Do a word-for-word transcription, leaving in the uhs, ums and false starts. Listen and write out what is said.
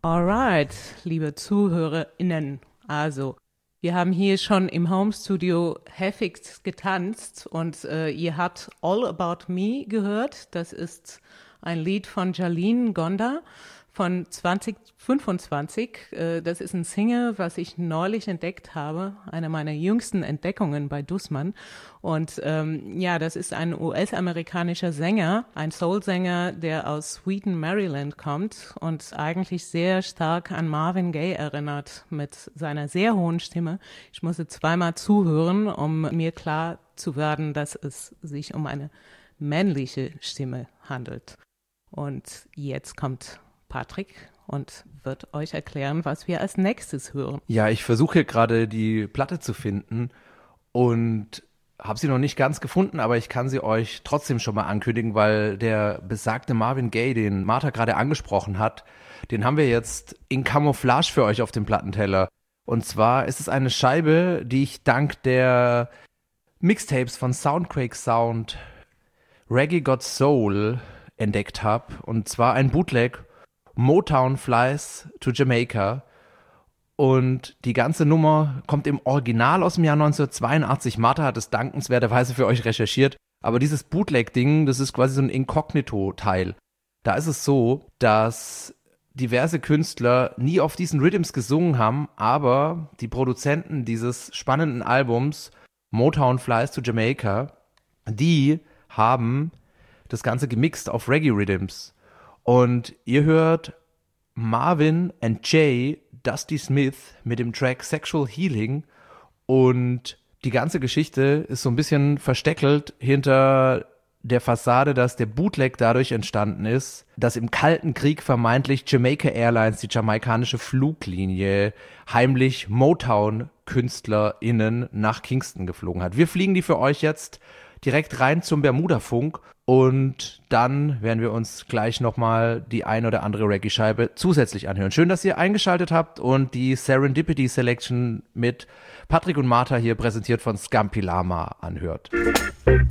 Alright, liebe ZuhörerInnen, also wir haben hier schon im Homestudio heftigst getanzt und äh, ihr habt All About Me gehört. Das ist ein Lied von Jolene Gonda von zwanzig fünfundzwanzig. Äh, das ist ein Single, was ich neulich entdeckt habe, eine meiner jüngsten Entdeckungen bei Dussmann. Und ähm, ja, das ist ein U S-amerikanischer Sänger, ein Soul-Sänger, der aus Wheaton, Maryland kommt und eigentlich sehr stark an Marvin Gaye erinnert mit seiner sehr hohen Stimme. Ich musste zweimal zuhören, um mir klar zu werden, dass es sich um eine männliche Stimme handelt. Und jetzt kommt Patrick und wird euch erklären, was wir als nächstes hören. Ja, ich versuche gerade die Platte zu finden und habe sie noch nicht ganz gefunden, aber ich kann sie euch trotzdem schon mal ankündigen, weil der besagte Marvin Gaye, den Martha gerade angesprochen hat, den haben wir jetzt in Camouflage für euch auf dem Plattenteller. Und zwar ist es eine Scheibe, die ich dank der Mixtapes von Soundquake Sound, Reggae Got Soul entdeckt habe. Und zwar ein Bootleg Motown Flies to Jamaica. Und die ganze Nummer kommt im Original aus dem Jahr neunzehnhundertzweiundachtzig. Martha hat es dankenswerterweise für euch recherchiert. Aber dieses Bootleg-Ding, das ist quasi so ein Inkognito-Teil. Da ist es so, dass diverse Künstler nie auf diesen Rhythms gesungen haben, aber die Produzenten dieses spannenden Albums, Motown Flies to Jamaica, die haben das Ganze gemixt auf Reggae-Rhythms. Und ihr hört Marvin and Jay, Dusty Smith mit dem Track Sexual Healing und die ganze Geschichte ist so ein bisschen versteckelt hinter der Fassade, dass der Bootleg dadurch entstanden ist, dass im Kalten Krieg vermeintlich Jamaica Airlines, die jamaikanische Fluglinie, heimlich Motown-KünstlerInnen nach Kingston geflogen hat. Wir fliegen die für euch jetzt direkt rein zum Bermuda-Funk und dann werden wir uns gleich nochmal die ein oder andere Reggae-Scheibe zusätzlich anhören. Schön, dass ihr eingeschaltet habt und die Serendipity Selection mit Patrick und Martha hier präsentiert von Scampi Lama anhört.